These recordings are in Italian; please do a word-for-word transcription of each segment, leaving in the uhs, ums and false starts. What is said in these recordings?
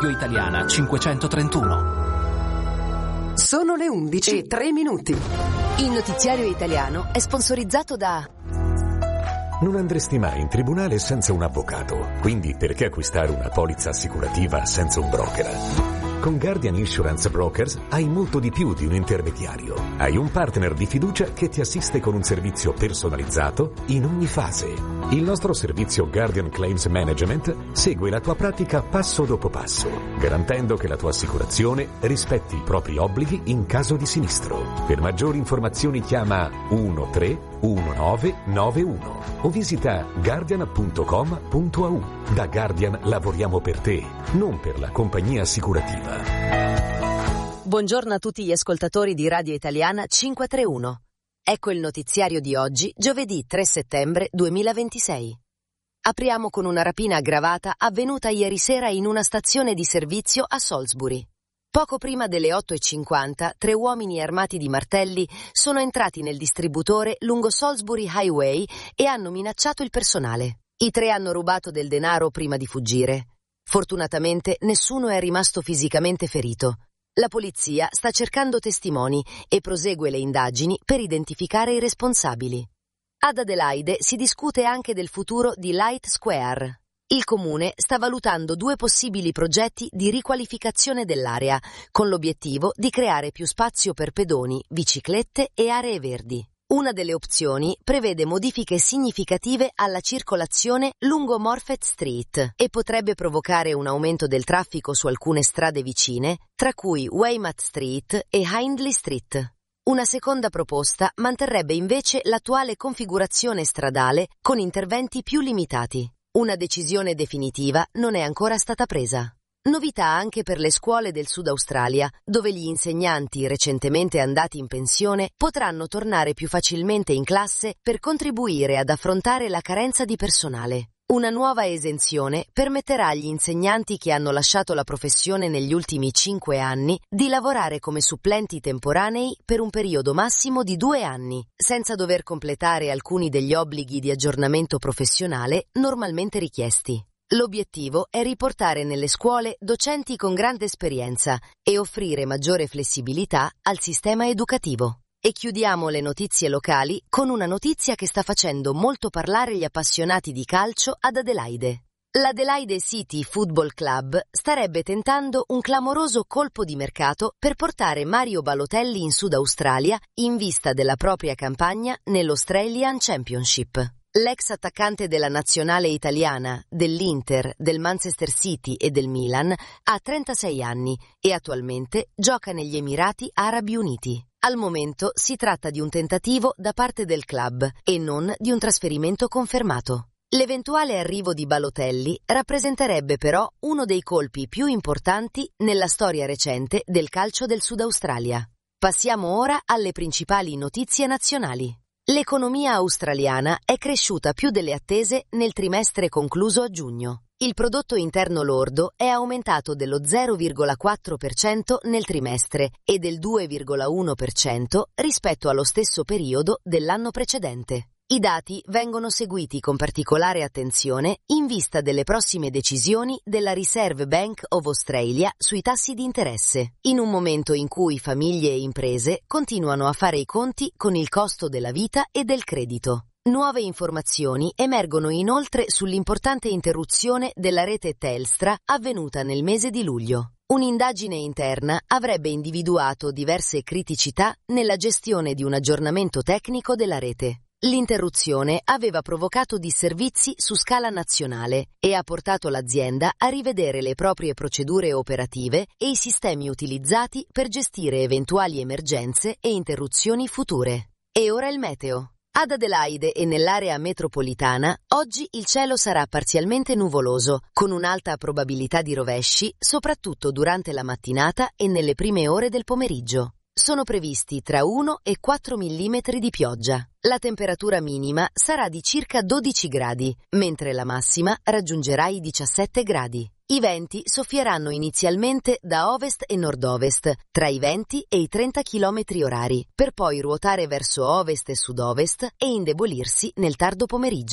Radio Italiana cinquecentotrentuno. Sono le undici e tre minuti. Il notiziario italiano è sponsorizzato da... Non andresti mai in tribunale senza un avvocato, quindi perché acquistare una polizza assicurativa senza un broker? Con Guardian Insurance Brokers hai molto di più di un intermediario. Hai un partner di fiducia che ti assiste con un servizio personalizzato in ogni fase. Il nostro servizio Guardian Claims Management segue la tua pratica passo dopo passo, garantendo che la tua assicurazione rispetti i propri obblighi in caso di sinistro. Per maggiori informazioni chiama uno tre uno nove nove uno o visita guardian punto com punto a u. Da Guardian lavoriamo per te, non per la compagnia assicurativa. Buongiorno a tutti gli ascoltatori di Radio Italiana cinquecentotrentuno. Ecco il notiziario di oggi, giovedì tre settembre duemilaventisei. Apriamo con una rapina aggravata avvenuta ieri sera in una stazione di servizio a Salisbury. Poco prima delle otto e cinquanta, tre uomini armati di martelli sono entrati nel distributore lungo Salisbury Highway e hanno minacciato il personale. I tre hanno rubato del denaro prima di fuggire. Fortunatamente nessuno è rimasto fisicamente ferito. La polizia sta cercando testimoni e prosegue le indagini per identificare i responsabili. Ad Adelaide si discute anche del futuro di Light Square. Il comune sta valutando due possibili progetti di riqualificazione dell'area, con l'obiettivo di creare più spazio per pedoni, biciclette e aree verdi. Una delle opzioni prevede modifiche significative alla circolazione lungo Morphet Street e potrebbe provocare un aumento del traffico su alcune strade vicine, tra cui Weymouth Street e Hindley Street. Una seconda proposta manterrebbe invece l'attuale configurazione stradale con interventi più limitati. Una decisione definitiva non è ancora stata presa. Novità anche per le scuole del Sud Australia, dove gli insegnanti recentemente andati in pensione potranno tornare più facilmente in classe per contribuire ad affrontare la carenza di personale. Una nuova esenzione permetterà agli insegnanti che hanno lasciato la professione negli ultimi cinque anni di lavorare come supplenti temporanei per un periodo massimo di due anni, senza dover completare alcuni degli obblighi di aggiornamento professionale normalmente richiesti. L'obiettivo è riportare nelle scuole docenti con grande esperienza e offrire maggiore flessibilità al sistema educativo. E chiudiamo le notizie locali con una notizia che sta facendo molto parlare gli appassionati di calcio ad Adelaide. L'Adelaide City Football Club starebbe tentando un clamoroso colpo di mercato per portare Mario Balotelli in Sud Australia in vista della propria campagna nell'Australian Championship. L'ex attaccante della nazionale italiana, dell'Inter, del Manchester City e del Milan ha trentasei anni e attualmente gioca negli Emirati Arabi Uniti. Al momento si tratta di un tentativo da parte del club e non di un trasferimento confermato. L'eventuale arrivo di Balotelli rappresenterebbe però uno dei colpi più importanti nella storia recente del calcio del Sud Australia. Passiamo ora alle principali notizie nazionali. L'economia australiana è cresciuta più delle attese nel trimestre concluso a giugno. Il prodotto interno lordo è aumentato dello zero virgola quattro per cento nel trimestre e del due virgola uno per cento rispetto allo stesso periodo dell'anno precedente. I dati vengono seguiti con particolare attenzione in vista delle prossime decisioni della Reserve Bank of Australia sui tassi di interesse, in un momento in cui famiglie e imprese continuano a fare i conti con il costo della vita e del credito. Nuove informazioni emergono inoltre sull'importante interruzione della rete Telstra avvenuta nel mese di luglio. Un'indagine interna avrebbe individuato diverse criticità nella gestione di un aggiornamento tecnico della rete. L'interruzione aveva provocato disservizi su scala nazionale e ha portato l'azienda a rivedere le proprie procedure operative e i sistemi utilizzati per gestire eventuali emergenze e interruzioni future. E ora il meteo. Ad Adelaide e nell'area metropolitana, oggi il cielo sarà parzialmente nuvoloso, con un'alta probabilità di rovesci, soprattutto durante la mattinata e nelle prime ore del pomeriggio. Sono previsti tra uno e quattro millimetri di pioggia. La temperatura minima sarà di circa dodici gradi, mentre la massima raggiungerà i diciassette gradi. I venti soffieranno inizialmente da ovest e nord-ovest, tra i venti e i trenta chilometri orari, per poi ruotare verso ovest e sud-ovest e indebolirsi nel tardo pomeriggio.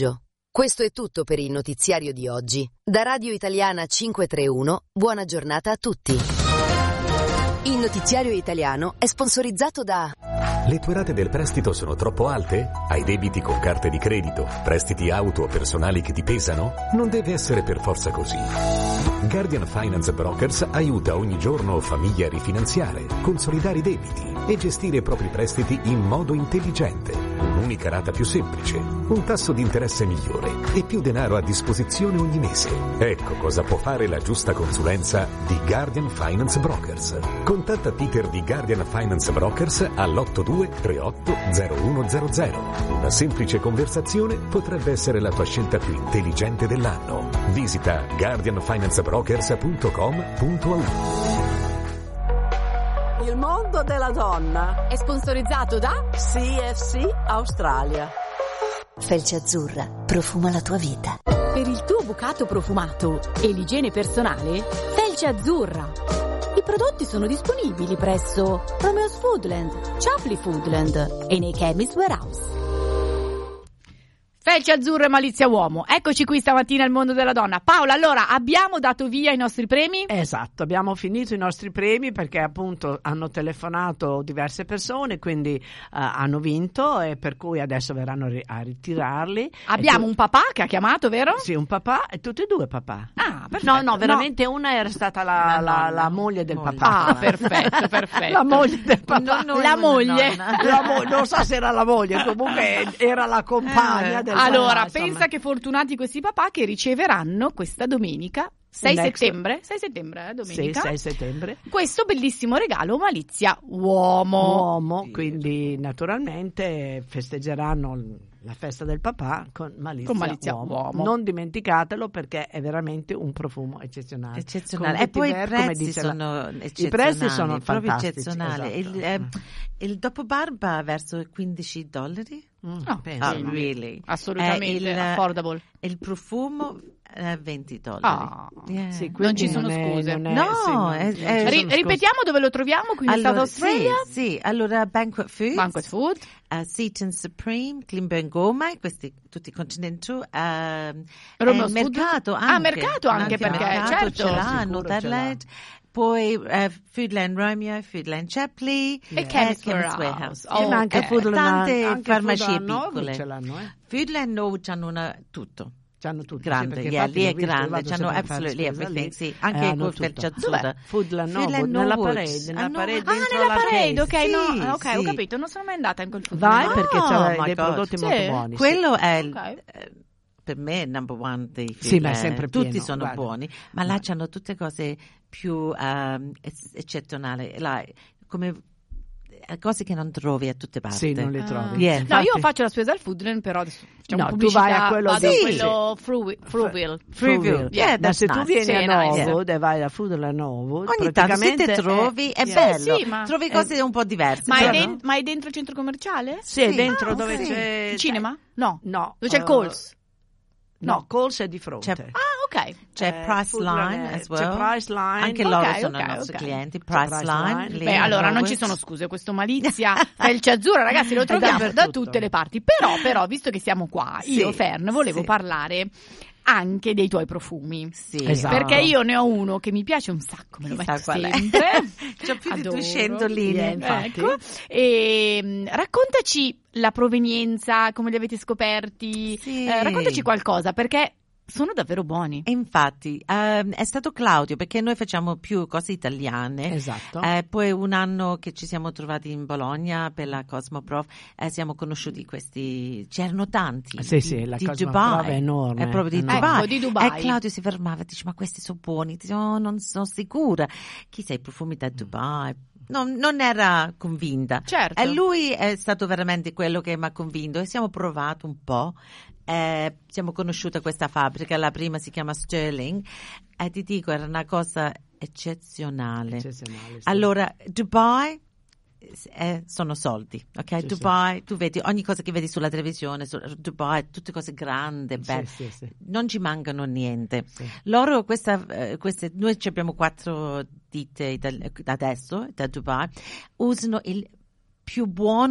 Questo è tutto per il notiziario di oggi. Da Radio Italiana cinquecentotrentuno, buona giornata a tutti. Il notiziario italiano è sponsorizzato da... Le tue rate del prestito sono troppo alte? Hai debiti con carte di credito? Prestiti auto o personali che ti pesano? Non deve essere per forza così. Guardian Finance Brokers aiuta ogni giorno famiglie a rifinanziare, consolidare i debiti e gestire i propri prestiti in modo intelligente. Un'unica rata più semplice, un tasso di interesse migliore e più denaro a disposizione ogni mese. Ecco cosa può fare la giusta consulenza di Guardian Finance Brokers. Contatta Peter di Guardian Finance Brokers all'otto due tre otto zero uno zero zero. Una semplice conversazione potrebbe essere la tua scelta più intelligente dell'anno. Visita guardian finance brokers punto com punto a u. Il mondo della donna è sponsorizzato da C F C Australia. Felce Azzurra, profuma la tua vita. Per il tuo bucato profumato e l'igiene personale, Felce Azzurra. I prodotti sono disponibili presso Romeo's Foodland, Chapley Foodland e nei Chemist Warehouse. Felce Azzurra e Malizia Uomo, eccoci qui stamattina al mondo della donna. Paola, allora abbiamo dato via i nostri premi? Esatto, abbiamo finito i nostri premi perché appunto hanno telefonato diverse persone, quindi uh, hanno vinto e per cui adesso verranno ri- a ritirarli. Abbiamo tu- un papà che ha chiamato, vero? Sì, un papà e tutti e due papà. Ah, perfetto. No, no, veramente no. Una era stata la, la, la moglie del moglie. papà. Ah, perfetto, perfetto. La moglie del papà. No, no, la moglie. La mo- non so se era la moglie, comunque era la compagna eh. del Allora, papà, pensa che fortunati questi papà che riceveranno questa domenica sei Next. settembre, sei settembre, eh, domenica. Sì, sei settembre. Questo bellissimo regalo Malizia Uomo. Uomo, quindi naturalmente festeggeranno la festa del papà con Malizia, Con Malizia Uomo. Uomo. Non dimenticatelo perché è veramente un profumo eccezionale. Eccezionale. Con E poi i vetiver, come prezzi dice la- sono eccezionali. I prezzi sono proprio fantastici, eccezionali. esatto. Il, eh, il dopo barba verso quindici dollari? Mm, No, penso. Ah, sì, really? assolutamente Eh, il, affordable. Il profumo eh, venti dollari. Ah, Yeah. Sì, non ci quindi sono è- scuse. non è- No, sì, non- è- non ci è- sono Ri- scuse. ripetiamo dove lo troviamo qui in Allora, South Australia? sì, sì, allora Banquet Foods, Banquet Food. uh, Seaton Supreme, Glenburn Gourmet, questi tutti continental, uh, Romeo's eh, mercato Food. anche. Ah, mercato anche, perché, mercato certo. ce l'ha, Sicuro Northern, poi uh, Foodland Romeo, Foodland Chapley E Chemist Warehouse. Warehouse. Oh, Sì, ma anche ok. Foodland, Tante anche farmacie Foodland Novo piccole. ce l'hanno, eh? Foodland Novo c'hanno una, tutto. C'hanno tutti, Grande, sì, perché yeah, infatti lì l'ho è visto, grande, io vado c'hanno sempre a fare absolutely spesa everything, lì, sì, e anche hanno col tutto. Felce Azzurra. Dov'è? Foodland Novo, Foodland nella Novo, parade, nella ah, no, parade Ah, dentro nella la parade, ok, Sì, no, ok, ho sì. capito, non sono mai andata in quel food. Vai No. perché Oh, c'è my dei God. prodotti Sì. molto buoni. sì. Quello è il, Ok. eh, per me number one dei Sì, Foodland. ma è sempre tutti pieno, sono guarda. buoni, ma là c'hanno tutte cose più um, ec- eccezionali, là, come eh, cose che non trovi a tutte parti. Sì, non li Ah. trovi. Yeah. No, Infatti- io faccio la spesa al Foodland, però adesso facciamo No, tu pubblicità, vai a quello vado di- a quello Fruvi- Fruiville. Fruiville. Yeah, Ma that's se tu nice. vieni Sì, a nice. Novo e vai a Foodland Novo, Ogni tanto se praticamente te trovi è, Sì, bello, sì, ma- trovi cose un po' diverse. Ma è, però- den- ma è dentro il centro commerciale? Sì, è Sì. dentro Ah, dove sì. c'è Il cinema? No. No. Dove c'è il eh, Coles? No, No. Coles è di fronte. C'è- Ah, ok. C'è Eh, Priceline Foodland è- as well. C'è Priceline. Anche Ok, loro sono ok, i nostri ok. clienti. C'è Priceline. Priceline. lì Beh, a allora non Norwich. ci sono scuse, questo Malizia, Felce Azzurra, ragazzi, lo troviamo da dappertutto. tutte le parti. Però, però, visto che siamo qua, io, Sì, Fern, volevo sì. parlare anche dei tuoi profumi. Sì, Esatto. Perché io ne ho uno che mi piace un sacco, me lo Chissà metto qual è. sempre. C'ho più di Adoro. duecentolini, Eh, infatti. ecco. E, mh, raccontaci la provenienza, come li avete scoperti. Sì. Eh, raccontaci qualcosa, perché sono davvero buoni. E infatti ehm, è stato Claudio, perché noi facciamo più cose italiane. Esatto. Eh, poi un anno che ci siamo trovati in Bologna per la Cosmoprof, eh, siamo conosciuti questi, c'erano tanti Sì, di, sì, la di Cosmoprof Dubai, è enorme, è proprio di enorme. Dubai. Ecco, di Dubai. E Claudio si fermava e dice: ma questi sono buoni. Dice: oh, non sono sicura. Chi sei, profumi da Dubai? Non, non era convinta. Certo. E lui è stato veramente quello che mi ha convinto e siamo provati un po'. Eh, siamo conosciute questa fabbrica, la prima si chiama Sterling e ti dico era una cosa eccezionale. Eccezionale, sì. Allora Dubai eh, sono soldi, ok? Sì, Dubai, tu vedi ogni cosa che vedi sulla televisione, su, Dubai, tutte cose grandi, belle, Sì, sì, sì. non ci mancano niente. Sì. Loro, questa, eh, queste, noi ci abbiamo quattro ditte itali- adesso da Dubai, usano il più buono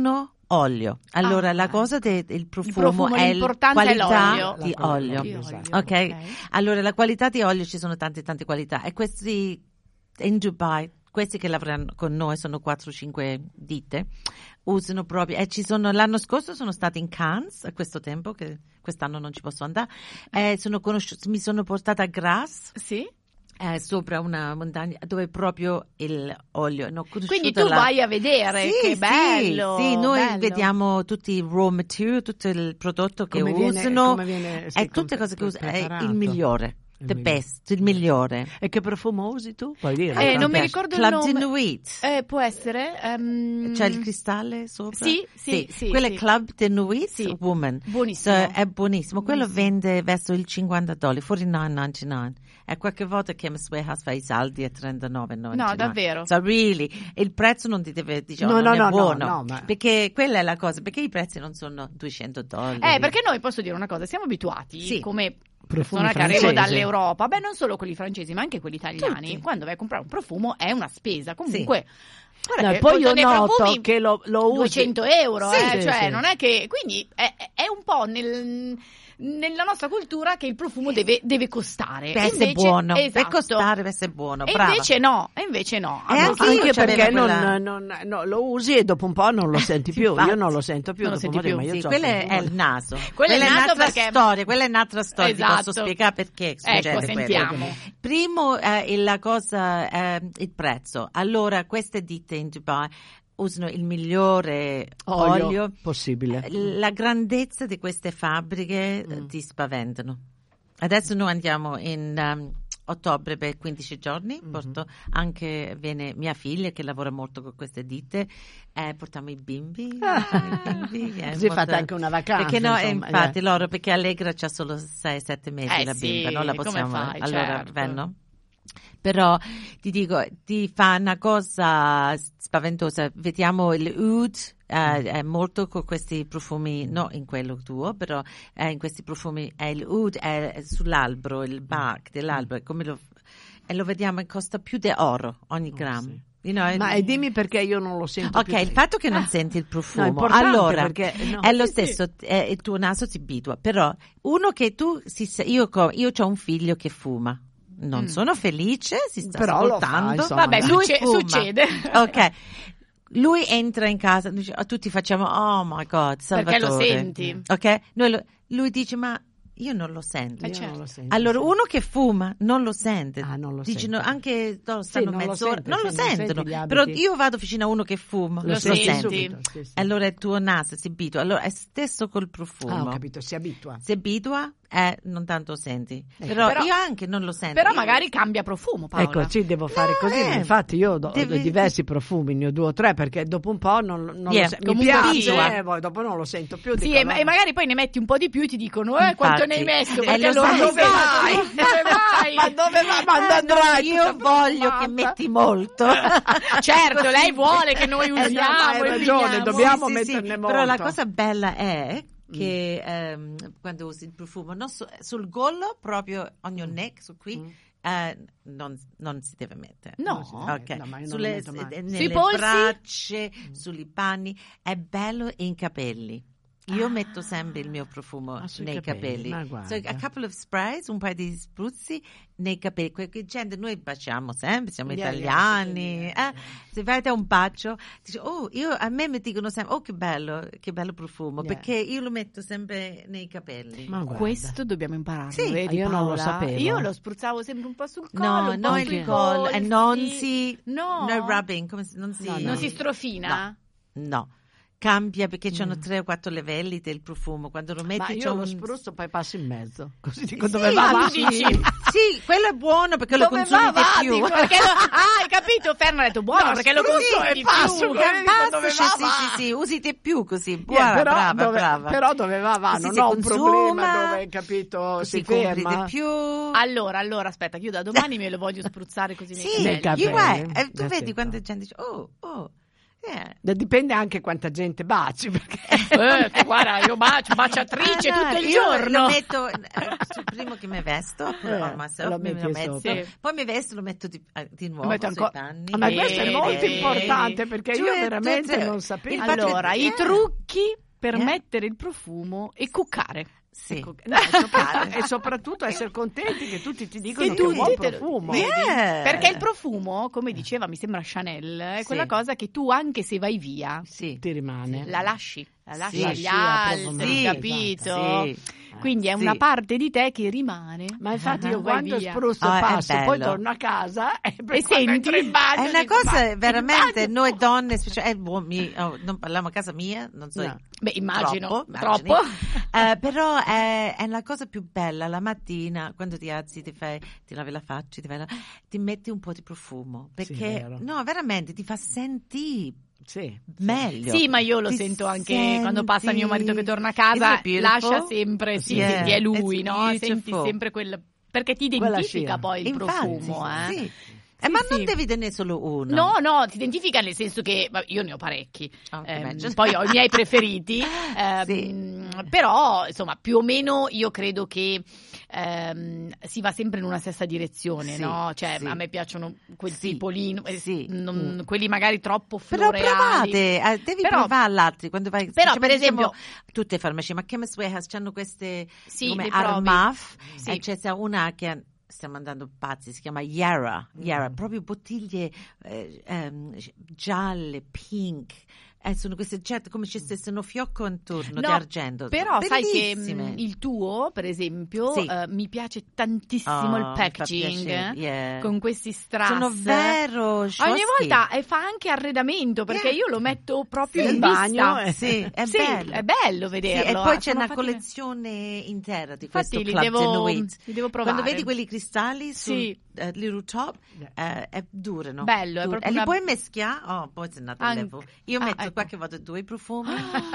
olio. Allora Ah, la cosa del profumo, profumo, è la l'importante è qualità l'olio. di La- olio. l'olio, esatto. Ok, Ok. allora la qualità di olio, ci sono tante tante qualità e questi in Dubai, questi che lavorano con noi sono quattro cinque ditte, usano proprio, e ci sono, l'anno scorso sono stati in Cannes a questo tempo, che quest'anno non ci posso andare, e sono conosciuti, mi sono portata a Grasse, Sì? eh, sopra una montagna dove proprio il olio. Non ho conosciuto Quindi tu la- vai a vedere, Sì, che bello. Sì, sì, noi bello. vediamo tutti i raw material, tutto il prodotto che Come viene- usano, come viene, sì, e tutte comp- cose che usano, è preparato. il migliore, Il the migliore. best, il migliore. E che profumo usi tu? Puoi dire? Eh, non mi Vabbè, ricordo il Club nome. de Nuit. Eh, può essere. ehm, C'è il cristallo sopra? Sì, sì, sì, Quello sì. è Club de Nuit Sì. Woman. Buonissimo. So, è buonissimo. Quello Buonissimo. vende verso il cinquanta dollari, quarantanove ninety-nine. E qualche volta Chemist Warehouse fa i saldi a trentanove ninety-nine. No, davvero. So, really. Il prezzo non ti deve, diciamo, No, non no, è no, buono. no, no, ma- Perché quella è la cosa, perché i prezzi non sono duecento dollari. Eh, perché noi, posso dire una cosa, siamo abituati Sì. come Profumi persona che arriva francesi. dall'Europa, beh non solo quelli francesi ma anche quelli italiani, Tutti. quando vai a comprare un profumo è una spesa, comunque guarda No, che poi io costano i noto profumi che lo, lo usi. duecento euro, Sì, eh, sì, cioè sì. non è che, quindi è, è un po' nel, nella nostra cultura che il profumo deve, deve costare. Per essere Invece- buono, per esatto. costare, per essere buono. E Brava. invece no, e invece no. E Allora, anche io Anche c'avevo perché quella- non, non- no, lo usi e dopo un po' non lo senti più. Infatti. Io non lo sento più. Non lo dopo senti un po' più. ma io Sì, c'ho quello il è il naso. Quello è il naso un'altra perché- storia, quella è un'altra storia, ti Esatto. posso spiegare perché succede Ecco, quello. sentiamo. Primo, eh, la cosa, eh, il prezzo. Allora, queste ditte in Dubai usano il migliore olio, olio. possibile. La grandezza di queste fabbriche eh, ti spaventano. Adesso noi andiamo in um, ottobre per quindici giorni, porto anche, viene mia figlia che lavora molto con queste ditte, eh, portiamo i bimbi, i bimbi eh, Così molto- fate anche una vacanza. perché no, insomma, infatti eh. loro, perché Allegra c'ha solo sei sette mesi Eh la sì, bimba, non la come possiamo, fai, allora certo. vanno. Però ti dico, ti fa una cosa spaventosa. Vediamo il oud, eh, è molto con questi profumi, no in quello tuo, però eh, in questi profumi è il oud, è sull'albero, il bark dell'albero, come lo, e lo vediamo, costa più di oro ogni grammo. sì. You know, Ma e dimmi perché io non lo sento Ok, più. il fatto che non Ah. senti il No, è profumo, importante allora perché, no. è lo Sì, sì. stesso, eh, il tuo naso si abitua, però uno che tu, si, sa- io, co- io ho un figlio che fuma, non Mm. sono felice, si sta Però lo fa, ascoltando, insomma. Vabbè, lui succe- fuma. succede. Ok, lui entra in casa, dice- oh, tutti facciamo, oh my God, Salvatore. Perché lo senti. Ok, Noi lo- lui dice, ma io non lo sento. Eh, Io certo. non lo sento, Allora, sì. uno che fuma non lo sente. Ah, non lo Dicono sente. anche no, stanno non lo mezz'ora, sente, non sì, lo non senti sentono. gli abiti. Però io vado vicino a uno che fuma, Lo lo, senti senti. subito, sì, sì. Allora il tuo naso si abitua. Allora è stesso col profumo. Ah, ho capito, si abitua. Si abitua e non tanto senti. Ecco. Però, Però- io anche non lo sento. Però Io- magari cambia profumo, Paola. Ecco, sì, devo fare No, così. eh, Infatti, io ho devi- diversi profumi, ne ho due o tre, perché dopo un po' non, non Yeah, lo sento. Mi comunque piace, abitua. e poi dopo non lo sento più. Sì, dico, e, no. e magari poi ne metti un po' di più e ti dicono, eh, quanto ne hai Infatti. messo? Eh, Perché lo allora sai, dove sì. vai? Dove vai? Ma dove va? Ma dove andrai? Io tutta voglio profumata? che metti molto. Certo, lei vuole che noi Eh, no, usiamo ma hai e ragione, finiamo. dobbiamo Sì, sì, sì. metterne Però la molto. cosa bella è che ehm, quando usi il profumo, non so- sul collo, proprio on your neck, su qui, Mm. eh, non, non si deve mettere. No. Non si deve Ok. mettere, no, ma io non Sulle, lo metto mai. eh, Sui nelle polsi? braccia, sui panni, è bello in capelli. Io metto sempre il mio profumo Ah, sui nei capelli, capelli. ma guarda. So, a couple of sprays, un paio di spruzzi nei capelli. Qualche gente, noi baciamo sempre, siamo Yeah, yeah, italiani. sì, yeah, eh. Se vai da un bacio, dici, oh, io, a me mi dicono sempre, oh che bello, che bello profumo, Yeah. perché io lo metto sempre nei capelli. Ma guarda. Questo dobbiamo impararlo, Sì, vedi, io non lo Paola? sapevo. Io lo spruzzavo sempre un po' sul collo, No, un po' no, sui il collo, e polsi. non si, No. no rubbing, come si, non si, No, no. Non si strofina? no. Cambia perché c'hanno tre o quattro livelli del profumo. Quando lo metti Ma c'è io lo un... spruzzo, poi passo in mezzo. Così dico Sì, dove va. ma va. tu dici- sì, quello è buono perché lo Dove consumi va, va, di più. dico, perché lo- ah, hai capito? Ferno ha detto buono No, perché lo spruzzo consumi e di passo, più. che dico, Basta, dove sì, va, sì, va. sì, sì, usi di più così. Yeah, Buona, però, brava, dove, brava. però dove va va, Così non si ho un consuma, problema dove, capito, così si compri ferma. di più. Allora, allora, aspetta, che io da domani me lo voglio spruzzare così nei Sì, Nei capelli. io capelli. guarda, eh, tu That's vedi it. quando gente dice, oh, oh, Yeah. Dipende anche quanta gente baci, perché eh, guarda, io bacio, baciatrice Ah, tutto il io giorno. lo metto eh, sul primo che mi vesto, Eh, on myself, lo mi metti lo metto, sopra. Sì. poi mi vesto, lo metto di, eh, di nuovo metto sui ancora- panni. ma questo è Vedi, molto vedi. importante, perché io Cioè, veramente cioè, non sapevo. il fatto Allora, che- i eh. trucchi per Eh. mettere il profumo e cuccare. Sì. Ecco, no, e, soprattutto, e soprattutto essere contenti che tutti ti dicono Che che è un tutti buon te lo- profumo. vedi? Yeah. Perché il profumo, come diceva, mi sembra Chanel, è Sì. quella cosa che tu anche se vai via Sì. Ti rimane. la lasci, la lasci Sì. agli Lasci la altri, profumata, capito? Sì. Quindi è Sì. una parte di te che rimane. Ma infatti io Vai quando via. spruzzo Ah, è passo, poi bello. torno a casa e, E senti? È una cosa Ma- veramente, immagino. noi donne, specie- eh, boh, mi- oh, non parliamo a casa mia, non so. No. Beh, immagino, Troppo, troppo. immagini. Eh, però è, è la cosa più bella, la mattina, quando ti alzi, ti fai, ti lavi la faccia, ti, fai la- ti metti un po' di profumo, Sì, perché, vero. no, veramente, ti fa sentire Sì. meglio. Sì, ma io lo Ti sento anche senti- quando passa mio marito che torna a casa, Isn't it lascia beautiful? sempre, sì, Yeah, sì, è lui, it's no? Senti beautiful. sempre quel... Perché ti Quella identifica scia. poi il Infatti, profumo, eh? sì. Eh, Sì, ma sì. non devi tenere solo uno. No, no, ti identifica nel senso che ma io ne ho parecchi, Oh, che Ehm, immagino. poi ho i miei preferiti, ehm, Sì. però insomma più o meno io credo che ehm, si va sempre in una stessa direzione, Sì, no? Cioè sì. a me piacciono quel Sì, tipo lì, eh, sì. non- quelli magari troppo Però floreali. provate, eh, devi Però- provare all'altri quando vai. Però, specialmente, per esempio- diciamo, tutte le farmacie, ma Chemist Warehouse hanno queste Sì, come le provi. Armaf, Sì. e c'è una che stiamo andando pazzi, si chiama Yara, Yara, proprio bottiglie eh, ehm, gialle, pink. Eh, sono queste certo come ci stessero fiocco intorno di No, argento. però sai che Bellissime. mh, il tuo, per esempio, Sì. eh, mi piace tantissimo Oh, il mi fa packaging piacere, yeah. con questi strass. Sono vero, Ogni scioschi. volta e fa anche arredamento perché Yeah. io lo metto proprio Sì. in Nel vista. bagno, eh. Sì, è Sì, bello. è bello Sì, vederlo. e poi eh, c'è sono una fatti- collezione intera di Infatti questo li Club devo- Genuit. li devo provare. Quando vedi quelli cristalli sul Sì. eh, little top, eh, è durano. Bello, è Dur- proprio e li una- puoi meschiare? Oh, poi è andato Anche- level. Io Ah, metto ecco. qualche volta due profumi.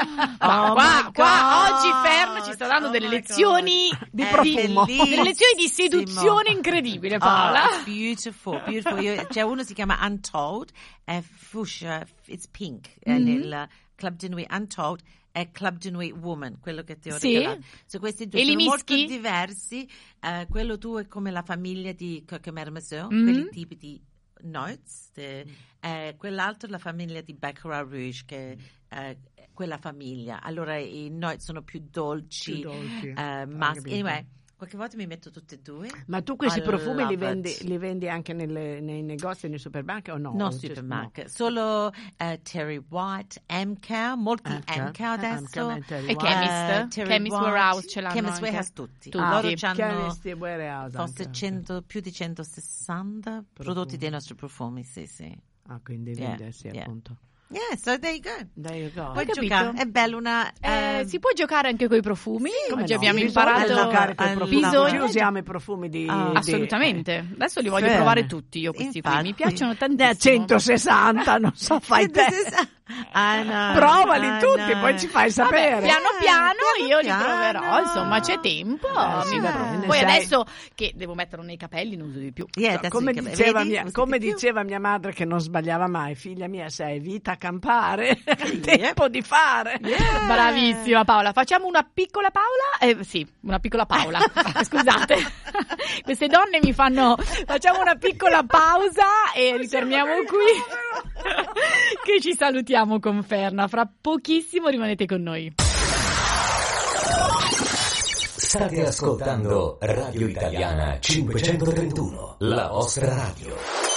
Ma Oh qua, my qua God! oggi Ferno ci sta dando Oh delle my lezioni God! di È profumo, bellissimo. delle lezioni di seduzione incredibile, Paola. Oh, it's beautiful, beautiful. Io- c'è uno si chiama Untold, è fuchsia, it's pink, è Mhm. nel Club de Nuit Untold. È Club de Nuit Woman, quello che ti ho Sì? regalato. So, questi due E li sono molto mischi? diversi. Eh, quello tuo è come la famiglia di Coquemermeseux, Mhm. quelli tipi di notes. de- eh, quell'altro è la famiglia di Baccarat Rouge, che è quella famiglia. Allora i notes sono più dolci, Più dolci. eh, Ho mas- capito. anyway, qualche volta mi metto tutte e due. Ma tu questi I profumi li love vendi, it. li vendi anche nelle- nei negozi e nei supermarket o no? No, O just- supermarket, solo eh, Terry White, M C A, molti M C A, M C A adesso. M C A e Terry E White. Chemist? Eh, Terry Chemist White, Warehouse ce l'hanno Chemist anche? Warehouse tutti. Tutti. Loro Ah, c'hanno Chemist e Warehouse forse anche. cento, più di centosessanta prodotti dei nostri profumi, sì, sì. Ah, quindi Yeah, vende, sì, yeah. appunto. Yeah, so there you go. There you go. Puoi capito? giocare, è bello una... Eh, eh, si può giocare anche con i profumi? Come Oggi no? abbiamo Bisogna imparato giocare coi eh, profumi. bisogna- Noi usiamo i profumi di, Ah, di- Assolutamente. Adesso li voglio Bene. provare tutti io questi qui. Mi Infatti. piacciono Ne ha tantissimo. centosessanta, non so, fai te. I know, Provali I tutti, know. poi ci fai Vabbè, sapere. piano piano piano io li piano. proverò, insomma c'è tempo. Eh, sì, mi vabbè, provo. ne Poi sai- adesso che devo metterlo nei capelli non uso di più. Yeah, that's Come, it, diceva vedi? mia, Usi come di più. diceva mia madre, che non sbagliava mai, figlia mia, sei vita a campare, è tempo di fare. Bravissima Paola, facciamo una piccola Paola? Eh, sì, una piccola Paola. Scusate, queste donne mi fanno. Facciamo una piccola pausa e ritorniamo qui. Che ci salutiamo con Ferna. Fra pochissimo rimanete con noi. State ascoltando Radio Italiana cinquecentotrentuno, la vostra radio.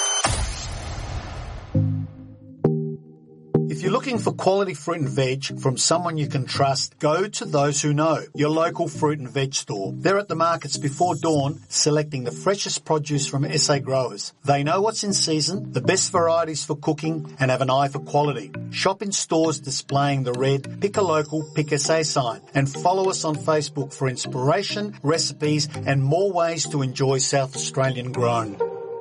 If you're looking for quality fruit and veg from someone you can trust, go to Those Who Know, your local fruit and veg store. They're at the markets before dawn, selecting the freshest produce from S A growers. They know what's in season, the best varieties for cooking, and have an eye for quality. Shop in stores displaying the red Pick a Local, Pick S A sign, and follow us on Facebook for inspiration, recipes, and more ways to enjoy South Australian grown.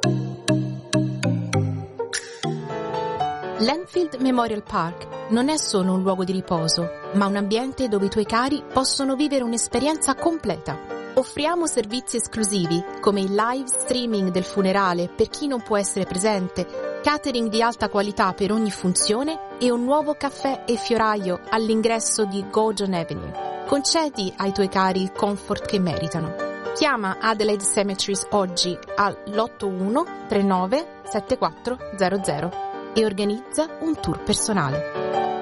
L'Enfield Memorial Park non è solo un luogo di riposo, ma un ambiente dove i tuoi cari possono vivere un'esperienza completa. Offriamo servizi esclusivi, come il live streaming del funerale per chi non può essere presente, catering di alta qualità per ogni funzione e un nuovo caffè e fioraio all'ingresso di Gordon Avenue. Concedi ai tuoi cari il comfort che meritano. Chiama Adelaide Cemeteries oggi all'otto uno tre nove sette quattro zero zero e organizza un tour personale.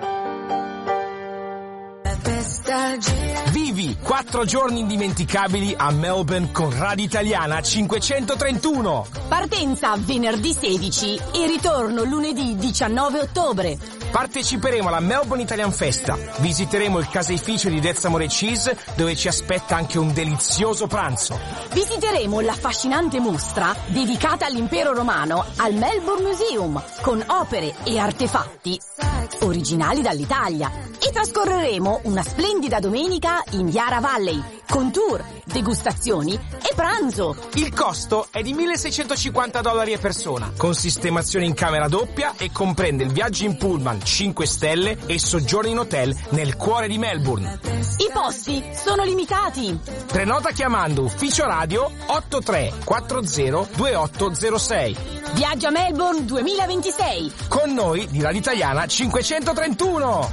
Vivi quattro giorni indimenticabili a Melbourne con Radio Italiana cinquecentotrentuno. Partenza venerdì sedici e ritorno lunedì diciannove ottobre. Parteciperemo alla Melbourne Italian Festa. Visiteremo il caseificio di Dezzamore Cheese, dove ci aspetta anche un delizioso pranzo. Visiteremo l'affascinante mostra dedicata all'impero romano al Melbourne Museum, con opere e artefatti originali dall'Italia. E trascorreremo una splendida domenica in Yarra Valley, con tour, degustazioni e pranzo. Il costo è di milleseicentocinquanta dollari a persona, con sistemazione in camera doppia e comprende il viaggio in pullman cinque stelle e soggiorno in hotel nel cuore di Melbourne. I posti sono limitati. Prenota chiamando ufficio radio otto tre quattro zero due otto zero sei. Viaggio a Melbourne duemilaventisei. Con noi di Radio Italiana cinquecentotrentuno.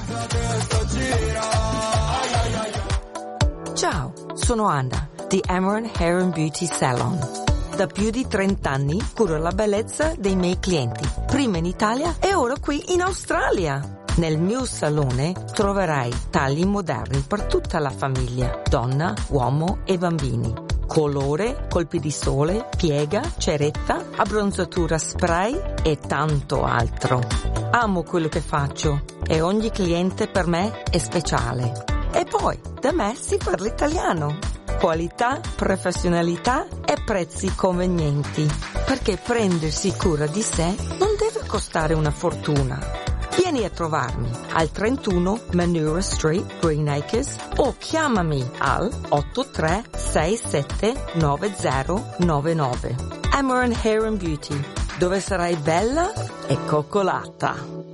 Ciao, sono Anna di Amaran Hair and Beauty Salon. Da più di trenta anni curo la bellezza dei miei clienti, prima in Italia e ora qui in Australia. Nel mio salone troverai tagli moderni per tutta la famiglia, donna, uomo e bambini. Colore, colpi di sole, piega, ceretta, abbronzatura spray e tanto altro. Amo quello che faccio e ogni cliente per me è speciale. E poi, da me si parla italiano. Qualità, professionalità e prezzi convenienti. Perché prendersi cura di sé non deve costare una fortuna. Vieni a trovarmi al trentuno Manura Street, Green Acres, o chiamami al otto tre sei sette nove zero nove nove. Amaran Hair and Beauty, dove sarai bella e coccolata.